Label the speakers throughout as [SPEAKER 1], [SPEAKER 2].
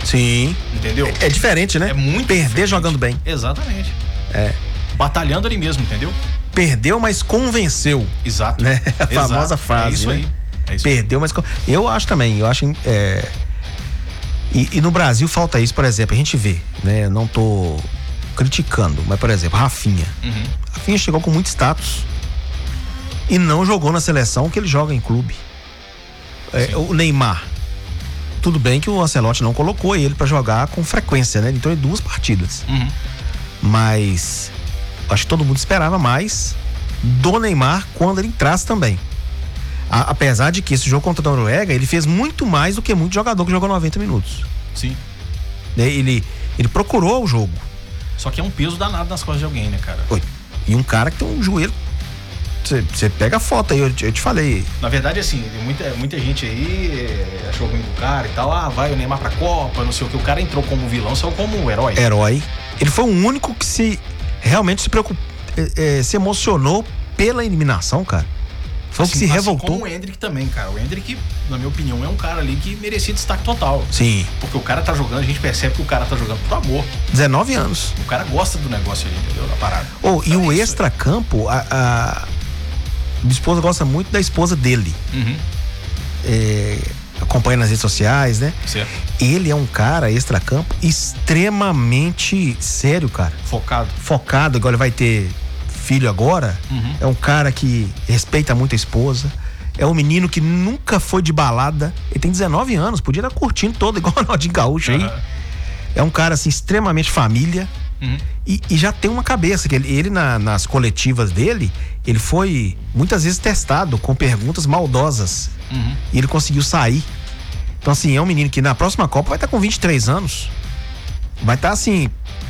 [SPEAKER 1] Sim.
[SPEAKER 2] Entendeu?
[SPEAKER 1] É diferente, né?
[SPEAKER 2] É muito
[SPEAKER 1] perder
[SPEAKER 2] diferente.
[SPEAKER 1] jogando bem.
[SPEAKER 2] Exatamente.
[SPEAKER 1] É.
[SPEAKER 2] Batalhando ali mesmo, entendeu?
[SPEAKER 1] Perdeu, mas convenceu.
[SPEAKER 2] Exato.
[SPEAKER 1] Né? A famosa
[SPEAKER 2] Exato.
[SPEAKER 1] frase.
[SPEAKER 2] É isso
[SPEAKER 1] né?
[SPEAKER 2] aí. É isso
[SPEAKER 1] Perdeu, mas. Eu acho também. Eu acho. E no Brasil falta isso, por exemplo, a gente vê, né? Eu não tô criticando, mas, por exemplo, Rafinha.
[SPEAKER 2] Uhum.
[SPEAKER 1] Rafinha chegou com muito status e não jogou na seleção que ele joga em clube. O Neymar. Tudo bem que o Ancelotti não colocou ele pra jogar com frequência, né? Ele entrou em 2 partidas.
[SPEAKER 2] Uhum.
[SPEAKER 1] Mas acho que todo mundo esperava mais do Neymar quando ele entrasse também. Apesar de que esse jogo contra a Noruega, ele fez muito mais do que muito jogador que jogou 90 minutos.
[SPEAKER 2] Sim.
[SPEAKER 1] Ele procurou o jogo.
[SPEAKER 2] Só que é um peso danado nas costas de alguém, né, cara?
[SPEAKER 1] E um cara que tem um joelho. Você pega a foto aí, eu te falei.
[SPEAKER 2] Na verdade, assim, muita gente aí achou ruim do cara e tal. Vai o Neymar pra Copa, não sei o que. O cara entrou como vilão, saiu como herói.
[SPEAKER 1] Ele foi o único que realmente se emocionou pela eliminação, cara. Foi o que se revoltou.
[SPEAKER 2] Como o Endrick também, cara. O Endrick, na minha opinião, é um cara ali que merecia destaque total.
[SPEAKER 1] Sim.
[SPEAKER 2] Porque o cara tá jogando, a gente percebe que o cara tá jogando por amor.
[SPEAKER 1] 19 anos.
[SPEAKER 2] O cara gosta do negócio ali, entendeu? Da parada.
[SPEAKER 1] E o extracampo, a minha esposa gosta muito da esposa dele.
[SPEAKER 2] Uhum.
[SPEAKER 1] Acompanha nas redes sociais, né?
[SPEAKER 2] Certo.
[SPEAKER 1] Ele é um cara extracampo extremamente sério, cara. Focado, igual ele vai ter filho agora.
[SPEAKER 2] Uhum.
[SPEAKER 1] É um cara que respeita muito a esposa. É um menino que nunca foi de balada. Ele tem 19 anos, podia estar curtindo todo, igual o Ronaldinho Gaúcho aí. É um cara, assim, extremamente família.
[SPEAKER 2] Uhum.
[SPEAKER 1] E já tem uma cabeça, que ele nas coletivas dele, ele foi muitas vezes testado com perguntas maldosas.
[SPEAKER 2] Uhum.
[SPEAKER 1] E ele conseguiu sair. Então, assim, é um menino que na próxima Copa vai estar com 23 anos. Vai estar, assim,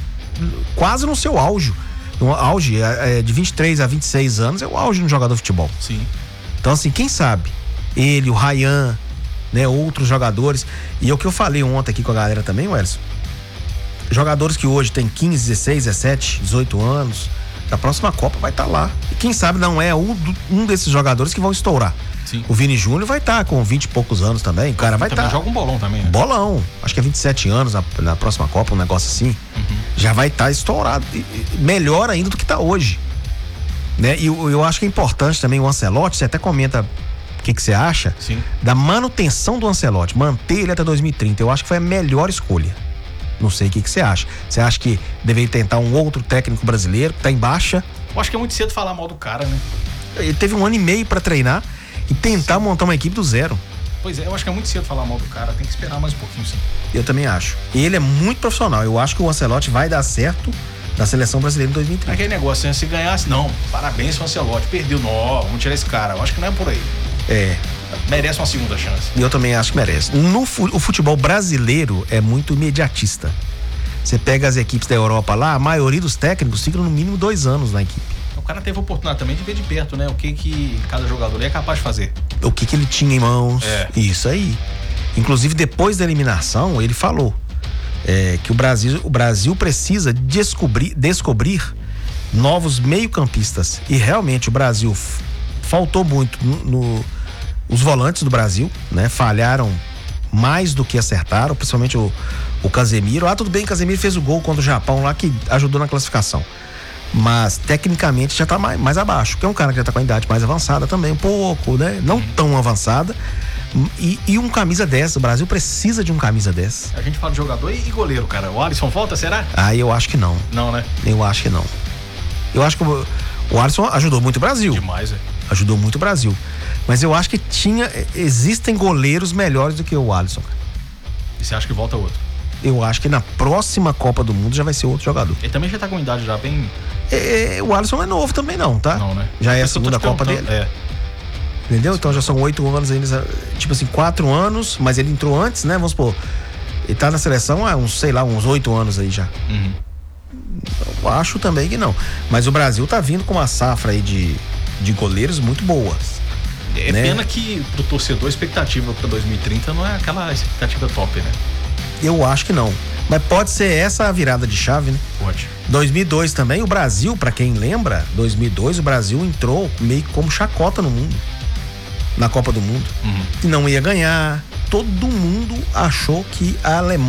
[SPEAKER 1] quase no seu auge. No auge de 23 a 26 anos é o auge no jogador de futebol.
[SPEAKER 2] Sim.
[SPEAKER 1] Então, assim, quem sabe? Ele, o Ryan, né? Outros jogadores. E é o que eu falei ontem aqui com a galera também, Welson. Jogadores que hoje tem 15, 16, 17, 18 anos, na próxima Copa vai estar lá. E quem sabe não é um desses jogadores que vão estourar.
[SPEAKER 2] Sim.
[SPEAKER 1] O Vini Júnior vai estar com 20 e poucos anos também. O cara vai estar.
[SPEAKER 2] Joga um bolão também, né?
[SPEAKER 1] Bolão. Acho que é 27 anos na próxima Copa, um negócio assim.
[SPEAKER 2] Uhum.
[SPEAKER 1] Já vai estar estourado. Melhor ainda do que está hoje. Né? E eu acho que é importante também o Ancelotti, você até comenta o que você acha.
[SPEAKER 2] Sim.
[SPEAKER 1] Da manutenção do Ancelotti, manter ele até 2030. Eu acho que foi a melhor escolha. Não sei o que você acha. Você acha que deveria tentar um outro técnico brasileiro que tá em baixa?
[SPEAKER 2] Eu acho que é muito cedo falar mal do cara, né?
[SPEAKER 1] Ele teve 1 ano e meio pra treinar e tentar montar uma equipe do zero.
[SPEAKER 2] Pois é, eu acho que é muito cedo falar mal do cara. Tem que esperar mais um pouquinho, sim.
[SPEAKER 1] Eu também acho. E ele é muito profissional. Eu acho que o Ancelotti vai dar certo na seleção brasileira em 2030.
[SPEAKER 2] Aquele negócio, né? Se ganhasse, não, parabéns pro Ancelotti, perdeu, não, vamos tirar esse cara. Eu acho que não é por aí. Merece uma segunda chance.
[SPEAKER 1] Eu também acho que merece. O futebol brasileiro é muito imediatista. Você pega as equipes da Europa lá, a maioria dos técnicos ficam no mínimo 2 anos na equipe.
[SPEAKER 2] O cara teve a oportunidade também de ver de perto, né? O que cada jogador é capaz de fazer.
[SPEAKER 1] O que ele tinha em mãos. Isso aí. Inclusive, depois da eliminação, ele falou que o Brasil precisa descobrir novos meio-campistas. E realmente o Brasil faltou muito os volantes do Brasil, né? Falharam mais do que acertaram, principalmente o Casemiro. Tudo bem, Casemiro fez o gol contra o Japão lá, que ajudou na classificação. Mas, tecnicamente, já tá mais abaixo. Que é um cara que já tá com a idade mais avançada também, um pouco, né? Não tão avançada. E um camisa 10. O Brasil precisa de um camisa 10.
[SPEAKER 2] A gente fala de jogador e goleiro, cara. O Alisson volta, será?
[SPEAKER 1] Eu acho que não.
[SPEAKER 2] Não, né?
[SPEAKER 1] Eu acho que não. Eu acho que o Alisson ajudou muito o Brasil.
[SPEAKER 2] Demais,
[SPEAKER 1] Ajudou muito o Brasil. Mas eu acho que existem goleiros melhores do que o Alisson.
[SPEAKER 2] E você acha que volta outro?
[SPEAKER 1] Eu acho que na próxima Copa do Mundo já vai ser outro jogador.
[SPEAKER 2] Ele também já tá com idade já bem...
[SPEAKER 1] O Alisson não é novo também não, tá?
[SPEAKER 2] Não, né?
[SPEAKER 1] Já é a segunda Copa dele. Entendeu? Então já são 8 anos ainda, tipo assim, 4 anos, mas ele entrou antes, né? Vamos supor, ele tá na seleção há uns 8 anos aí já.
[SPEAKER 2] Uhum.
[SPEAKER 1] Eu acho também que não. Mas o Brasil tá vindo com uma safra aí de goleiros muito boas.
[SPEAKER 2] Né? Pena que pro torcedor a expectativa pra 2030 não é aquela expectativa top, né?
[SPEAKER 1] Eu acho que não. Mas pode ser essa a virada de chave, né?
[SPEAKER 2] Pode.
[SPEAKER 1] 2002 também, o Brasil, pra quem lembra, 2002 o Brasil entrou meio como chacota no mundo. Na Copa do Mundo.
[SPEAKER 2] Uhum.
[SPEAKER 1] E não ia ganhar. Todo mundo achou que a Alemanha